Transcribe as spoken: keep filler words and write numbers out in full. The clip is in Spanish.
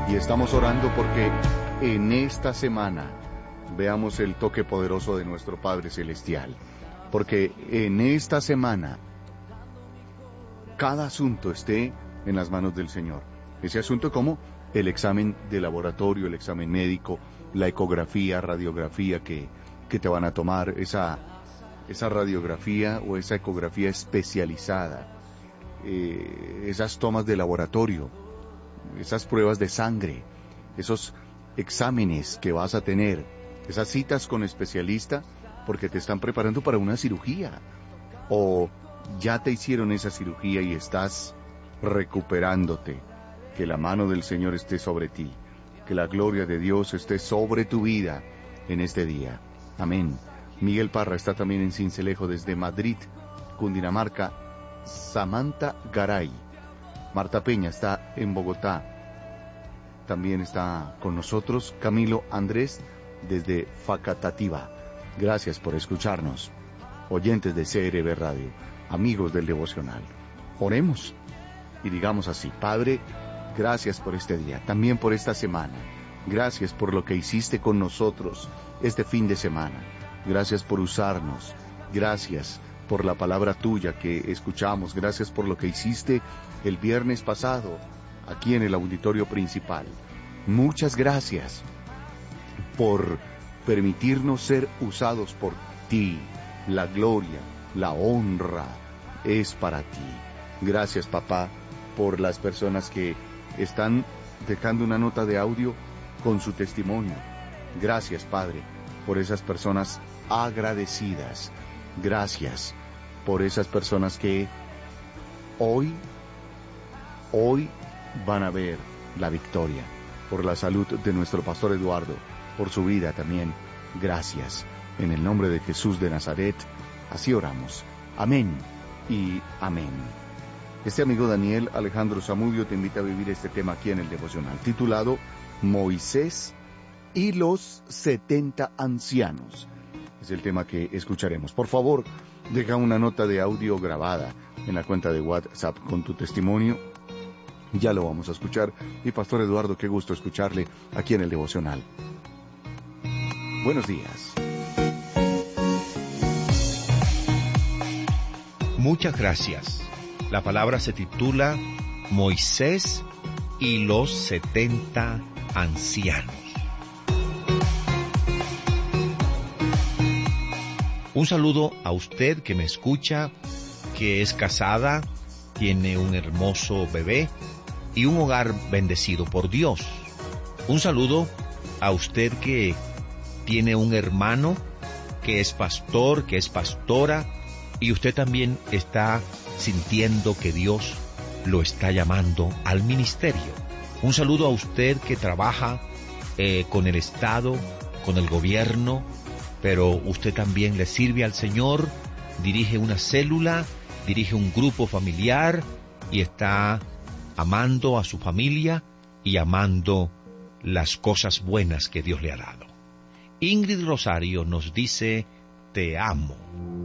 Y estamos orando porque en esta semana veamos el toque poderoso de nuestro Padre Celestial. Porque en esta semana cada asunto esté en las manos del Señor. Ese asunto como el examen de laboratorio, el examen médico, la ecografía, radiografía que, que te van a tomar, esa, esa radiografía o esa ecografía especializada, eh, esas tomas de laboratorio, esas pruebas de sangre, esos exámenes que vas a tener, esas citas con especialista porque te están preparando para una cirugía o ya te hicieron esa cirugía y estás recuperándote. Que la mano del Señor esté sobre ti, que la gloria de Dios esté sobre tu vida en este día. Amén. Miguel Parra está también en Sincelejo desde Madrid, Cundinamarca. Samantha Garay. Marta Peña está en Bogotá. También está con nosotros Camilo Andrés desde Facatativá. Gracias por escucharnos. Oyentes de C R B Radio, amigos del devocional. Oremos y digamos así: Padre, gracias por este día, también por esta semana. Gracias por lo que hiciste con nosotros este fin de semana. Gracias por usarnos. Gracias por la palabra tuya que escuchamos. Gracias por lo que hiciste el viernes pasado aquí en el auditorio principal. Muchas gracias por permitirnos ser usados por ti. La gloria, la honra es para ti. Gracias, papá, por las personas que están dejando una nota de audio con su testimonio. Gracias, Padre, por esas personas agradecidas. Gracias por esas personas que hoy, hoy van a ver la victoria. Por la salud de nuestro pastor Eduardo, por su vida también. Gracias. En el nombre de Jesús de Nazaret, así oramos. Amén y amén. Este amigo Daniel Alejandro Zamudio te invita a vivir este tema aquí en el devocional, titulado Moisés y los setenta ancianos. Es el tema que escucharemos. Por favor, deja una nota de audio grabada en la cuenta de WhatsApp con tu testimonio. Ya lo vamos a escuchar. Y Pastor Eduardo, qué gusto escucharle aquí en el devocional. Buenos días. Muchas gracias. La palabra se titula Moisés y los setenta ancianos. Un saludo a usted que me escucha, que es casada, tiene un hermoso bebé y un hogar bendecido por Dios. Un saludo a usted que tiene un hermano que es pastor, que es pastora, y usted también está sintiendo que Dios lo está llamando al ministerio. Un saludo a usted que trabaja eh, con el Estado, con el gobierno, pero usted también le sirve al Señor, dirige una célula, dirige un grupo familiar y está amando a su familia y amando las cosas buenas que Dios le ha dado. Ingrid Rosario nos dice: te amo.